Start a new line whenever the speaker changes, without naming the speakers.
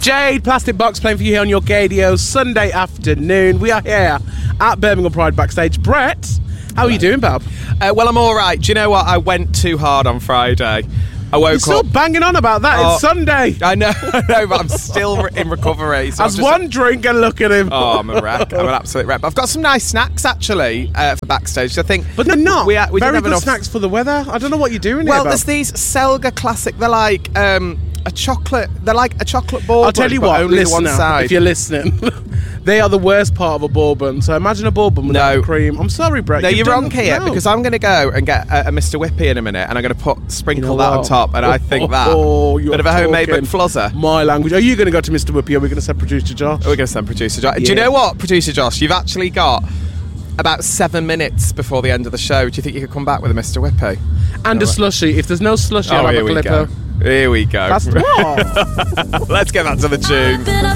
Jade, Plastic Box playing for you here on your Gadio Sunday afternoon. We are here at Birmingham Pride backstage. Brett, how are you doing, Bob?
Well, I'm all right. Do you know what? I went too hard on Friday. I woke
You're still
up.
banging on about that. It's Sunday.
I know, but I'm still in recovery. So
Has one drink and look at him.
Oh, I'm a wreck. I'm an absolute wreck. But I've got some nice snacks, actually, for backstage. I think,
But they're not.
We
Very
didn't have
good
enough
snacks for the weather. I don't know what you're doing here,
Well,
Bob.
there's these Selga Classic. They're like a chocolate. They're like a chocolate ball.
I'll tell you
but
what,
only one
listener,
side.
if you're listening, they are the worst part of a bourbon. So imagine a bourbon without cream. I'm sorry, Brett.
No, you're wrong here,
no.
because I'm going to go and get a Mr. Whippy in a minute, and I'm going to sprinkle that on top, and I think that
you're
bit of a homemade
talking
McFluzzer.
My language. Are you going to go to Mr. Whippy, or are we going to send producer Josh?
We're going to send producer Josh.
Yeah.
Do you know what, producer Josh? You've actually got about 7 minutes before the end of the show. Do you think you could come back with a Mr. Whippy?
And a slushie. If there's no slushie, I'll have a
Here we
Calippo.
go. Here we go.
That's what?
Let's get back to the tune.